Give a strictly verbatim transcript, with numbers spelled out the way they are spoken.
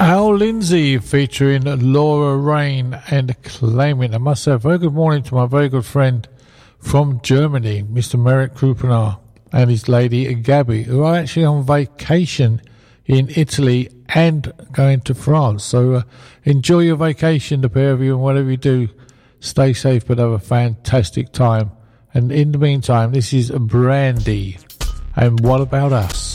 Al Lindsay featuring Laura Rain and Claim It. I must say a very good morning to my very good friend from Germany, Mister Merrick Krupenar, and his lady Gabby, who are actually on vacation in Italy and going to France. So uh, enjoy your vacation, the pair of you, and whatever you do, stay safe but have a fantastic time. And in the meantime, this is Brandy and What About Us?